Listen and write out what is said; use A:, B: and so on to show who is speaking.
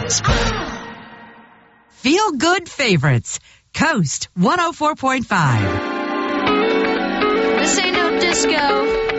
A: Feel good favorites. Coast 104.5.
B: This ain't no disco.